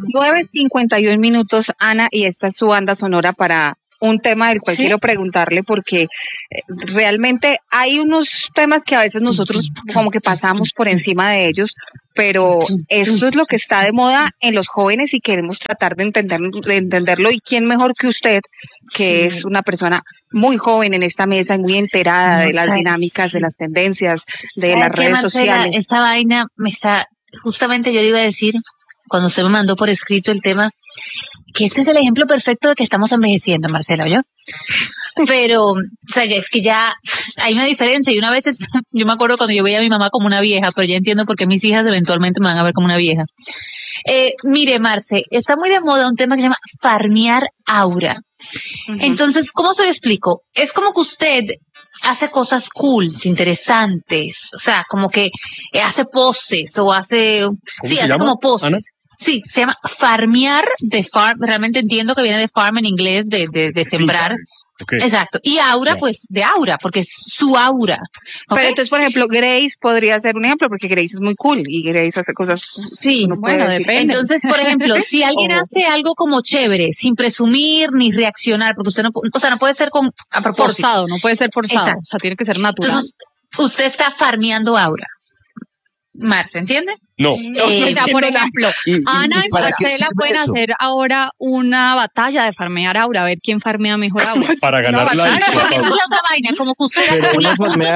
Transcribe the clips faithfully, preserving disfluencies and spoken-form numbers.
nueve cincuenta y un minutos, Ana, y esta es su banda sonora para un tema del cual ¿sí? quiero preguntarle, porque realmente hay unos temas que a veces nosotros como que pasamos por encima de ellos, pero esto es lo que está de moda en los jóvenes y queremos tratar de, entender, de entenderlo. Y quién mejor que usted, que sí. es una persona muy joven en esta mesa y muy enterada no, de las dinámicas, de las tendencias, de las redes Marcela, sociales. Esta vaina me está, justamente yo le iba a decir, cuando usted me mandó por escrito el tema, que este es el ejemplo perfecto de que estamos envejeciendo, Marcela, ¿oyó? Pero, o sea, ya es que ya hay una diferencia, y una vez, es, yo me acuerdo cuando yo veía a mi mamá como una vieja, pero ya entiendo por qué mis hijas eventualmente me van a ver como una vieja. Eh, mire, Marce, está muy de moda un tema que se llama farmear aura. Uh-huh. Entonces, ¿cómo se lo explico? Es como que usted hace cosas cool, interesantes, o sea, como que hace poses o hace, sí, hace llama, como poses. Ana? Sí, se llama farmear, de farm, realmente entiendo que viene de farm en inglés, de, de, de sembrar. Okay. Exacto. Y aura, yeah. pues, de aura, porque es su aura. ¿Okay? Pero entonces, por ejemplo, Grace podría ser un ejemplo, porque Grace es muy cool y Grace hace cosas. Sí, bueno, depende. Entonces, por ejemplo, si alguien oh. hace algo como chévere, sin presumir ni reaccionar, porque usted no, o sea, no puede ser con, a propósito. Forzado, no puede ser forzado. Exacto. O sea, tiene que ser natural. Entonces, usted está farmeando aura. Marce, ¿entiende? No. Eh, no por ejemplo, y, y, Ana y, y Marcela pueden eso? hacer ahora una batalla de farmear aura, a ver quién farmea mejor aura. Para ganar la batalla, porque esa es la otra vaina, como que usted hace una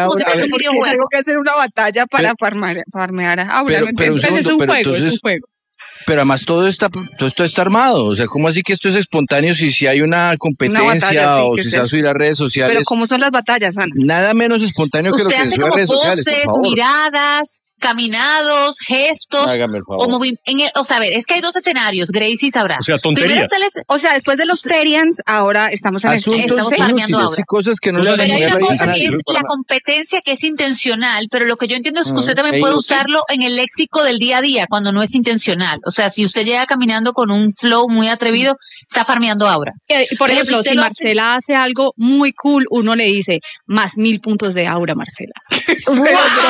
tengo que hacer una batalla para pero, farmear, farmear aura. Pero, pero un segundo, es un pero juego, entonces, es un juego. Pero además todo está, todo esto está armado, o sea, ¿cómo así que esto es espontáneo si, si hay una competencia una batalla, sí, o si se va a subir a redes sociales? Pero ¿cómo son las batallas, Ana? Nada menos espontáneo que lo que se sube a redes poses, sociales, por favor. Miradas, caminados, gestos, hágame el favor. o movi- en el, o sea, a ver, es que hay dos escenarios, Gracie sabrá. O sea, tonterías. Les, o sea, después de los Terians, ahora estamos en asuntos este, inútiles y cosas que no pero se hay una cosa que es la competencia que es intencional, pero lo que yo entiendo es que uh-huh. usted también puede usarlo en el léxico del día a día cuando no es intencional. O sea, si usted llega caminando con un flow muy atrevido, sí. está farmeando aura. Y, por pero ejemplo, si, si Marcela hace... hace algo muy cool, uno le dice más mil puntos de aura, Marcela. ¡Wow!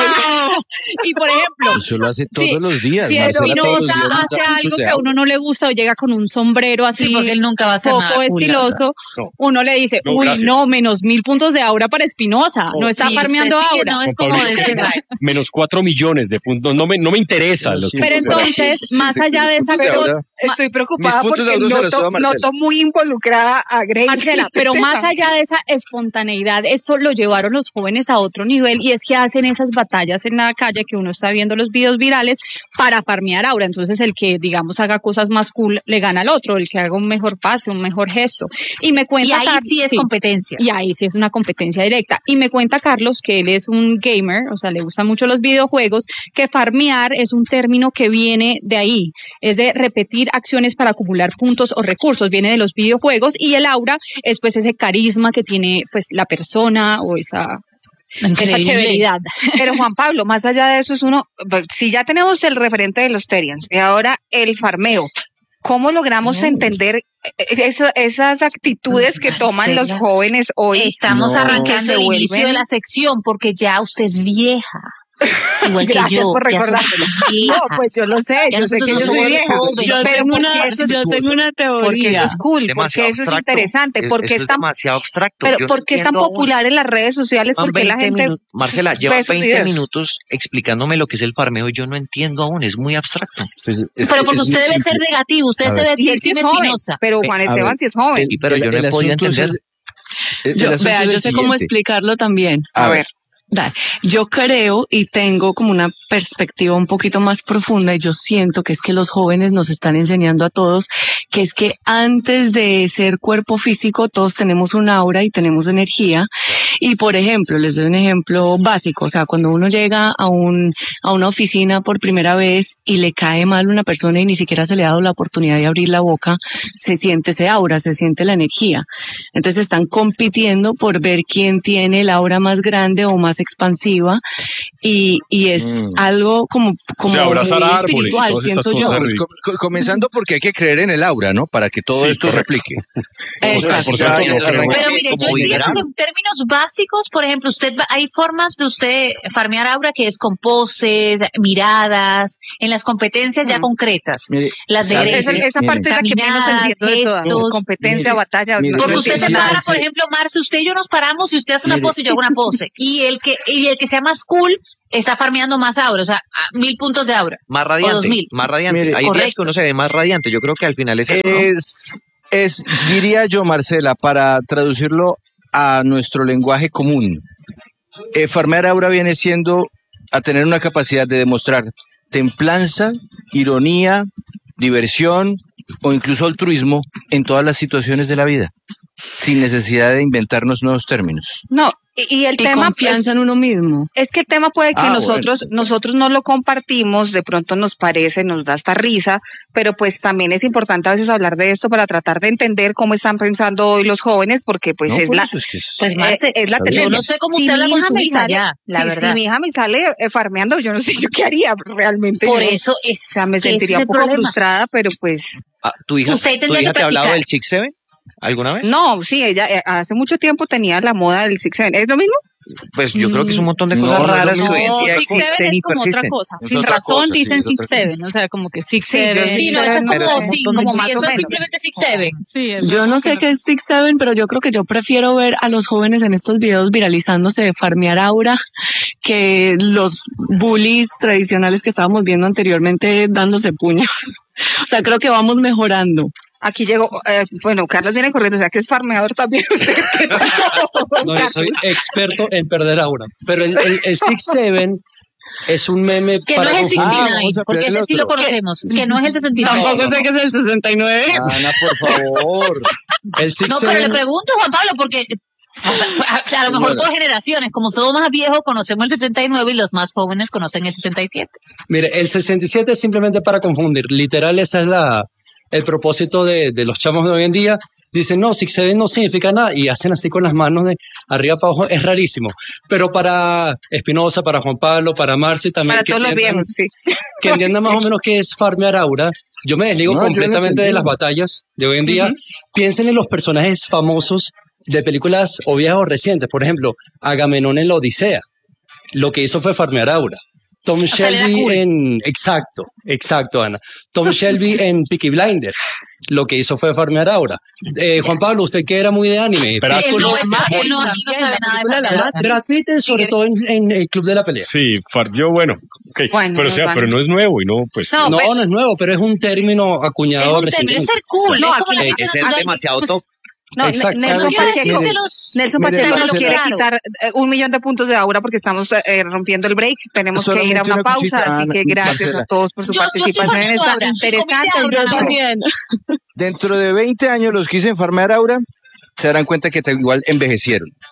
Y por ejemplo, eso lo hace todos sí, los días. Si Espinosa hace algo que a uno no le gusta o llega con un sombrero así, sí, porque él nunca va a hacer poco nada estiloso, no. uno le dice, no, uy, gracias. no, menos mil puntos de aura para Espinosa, no, no está sí, farmeando sí, aura. No es como decir, menos cuatro millones de puntos, no me, no me interesa. No, los sí, pero entonces, sí, más sí, allá de esa... De estoy preocupada porque noto, noto muy involucrada a Grace. Marcela, pero más allá de esa espontaneidad, esto lo llevaron los jóvenes a otro nivel y es que hacen esas batallas en la calle que uno está viendo los videos virales para farmear aura. Entonces el que, digamos, haga cosas más cool le gana al otro, el que haga un mejor pase, un mejor gesto. Y me cuenta... Y ahí Car- sí es sí, competencia. Y ahí sí es una competencia directa. Y me cuenta Carlos que él es un gamer, o sea, le gustan mucho los videojuegos, que farmear es un término que viene de ahí, es de repetir acciones para acumular puntos o recursos, viene de los videojuegos, y el aura es pues ese carisma que tiene pues la persona o esa... Esa chéveridad. Pero Juan Pablo, más allá de eso es uno, si ya tenemos el referente de los Terians y ahora el farmeo, ¿cómo logramos no. entender eso, esas actitudes que toman los jóvenes hoy? Estamos no. arrancando el inicio de la sección porque ya usted es vieja. Igual Gracias que yo, por recordar. No, pues yo lo sé, ya yo sé que yo soy vieja. Yo pero tengo una, eso es, yo tengo una teoría. Porque eso es cool, demasiado porque eso abstracto. es interesante, es, porque es es tan demasiado abstracto. Pero yo porque no es tan popular aún. en las redes sociales, porque la gente minu- Marcela, lleva veinte videos. minutos explicándome lo que es el farmeo y yo no entiendo aún, es muy abstracto. Pues es, pero porque es usted debe simple. ser negativo, usted debe ser Tim Espinosa. Pero Juan Esteban sí es joven. Sí, pero yo no he podido entender. Es, el, yo, el vea, yo sé cómo explicarlo también. A, a ver. ver. Yo creo y tengo como una perspectiva un poquito más profunda y yo siento que es que los jóvenes nos están enseñando a todos que es que antes de ser cuerpo físico todos tenemos un aura y tenemos energía y por ejemplo, les doy un ejemplo básico, o sea, cuando uno llega a un a una oficina por primera vez y le cae mal una persona y ni siquiera se le ha dado la oportunidad de abrir la boca, se siente ese aura, se siente la energía. Entonces están compitiendo por ver quién tiene el aura más grande o más más expansiva y, y es mm. algo como, como o sea, abrazar muy árboles espiritual, siento yo. Pues, com comenzando porque hay que creer en el aura, ¿no? Para que todo sí, esto se aplique. Exacto. Pero mire, yo entiendo que en términos básicos, por ejemplo, usted hay formas de usted farmear aura que es con poses, miradas, en las competencias ya mm. concretas. Mire, las de esa, esa parte es la que menos entiendo de todas. No, competencia, mire, batalla. Mire, porque usted se para, por ejemplo, Marce, usted y yo nos paramos y usted hace una mire, pose y yo hago una pose. Y el que, y el que sea más cool está farmeando más aura, o sea, mil puntos de aura. Más radiante, más radiante. Mire, hay correcto. días que uno se ve más radiante. Yo creo que al final es... Es, es, diría yo, Marcela, para traducirlo a nuestro lenguaje común, eh, farmear aura viene siendo a tener una capacidad de demostrar templanza, ironía, diversión o incluso altruismo en todas las situaciones de la vida, sin necesidad de inventarnos nuevos términos. No, y, y el y tema confianza en uno mismo. Es que el tema puede que ah, nosotros bueno. nosotros no lo compartimos, de pronto nos parece, nos da hasta risa, pero pues también es importante a veces hablar de esto para tratar de entender cómo están pensando hoy los jóvenes, porque pues no, es, pues, la, es, que es, pues Marce, es la tendencia. Yo no sé cómo si usted habla con su hija sale, ya, la si, verdad. Si mi hija me sale eh, farmeando, yo no sé yo qué haría realmente. Por yo, eso es o sea, me sentiría un poco problema. frustrada, pero pues... Ah, ¿Tu hija, usted ¿tu hija te ha hablado del Six Seven alguna vez? No, sí, ella eh, hace mucho tiempo tenía la moda del Six Seven. ¿Es lo mismo? Pues yo creo que es un montón de cosas no, raras no, que hoy en día Six Seven es como otra cosa. Sin razón cosa, dicen sí, Six Seven, o sea, como que Six sí, Seven. Sí, no, eso es como, sí, como más o menos. Simplemente Six Seven. Sí, yo no sé qué es Six Seven, pero yo creo que yo prefiero ver a los jóvenes en estos videos viralizándose de farmear aura que los bullies tradicionales que estábamos viendo anteriormente dándose puños. O sea, creo que vamos mejorando. Aquí llegó, eh, bueno, Carlos viene corriendo, o sea que es farmeador también. No, yo soy experto en perder aura. Pero el, el, el Six Seven es un meme que para no es el sesenta y nueve, ah, porque ese sí lo conocemos, que no es el sesenta y nueve. Tampoco sé que es el sesenta y nueve. Ana, por favor. El Six no, Seven... pero le pregunto, Juan Pablo, porque o sea, a lo mejor Señora. por generaciones, como somos más viejos, conocemos el sesenta y nueve y los más jóvenes conocen el sesenta y siete. Mire, el sesenta y siete es simplemente para confundir. Literal, esa es la el propósito de, de los chamos de hoy en día. Dicen, no, Six Seven no significa nada, y hacen así con las manos de arriba para abajo, es rarísimo. Pero para Espinosa, para Juan Pablo, para Marce también. Para todos los viejos, sí. Que entiendan más o menos qué es farmear aura. Yo me desligo no, completamente de las batallas de hoy en día. Uh-huh. Piensen en los personajes famosos de películas o viejas o recientes. Por ejemplo, Agamenón en la Odisea. Lo que hizo fue farmear aura. Tom o Shelby cool. en... Exacto, exacto, Ana. Tom Shelby en Peaky Blinders. Lo que hizo fue farmear aura. Eh, Juan Pablo, usted que era muy de anime. Pero él no, es, él no, él no sabe nada de Brad, Brad Pitt, sobre sí, todo en, en el Club de la Pelea. Sí, farmeó, bueno. Okay. bueno pero, o sea, bueno. pero no es nuevo y no, pues... No, no, no es nuevo, pero es un término acuñado recientemente. Es ser cool. No, es, como es, es ser demasiado top. No, Exacto. Nelson Pacheco, los, Nelson Pacheco nos quiere claro. quitar eh, un millón de puntos de aura porque estamos eh, rompiendo el break. Tenemos Solo que ir a una, una pausa, cosita, así que gracias Marcela. a todos por su yo, participación yo en esta aura. interesante. Yo también. Dentro de veinte años, los que dicen farmear aura se darán cuenta que igual envejecieron.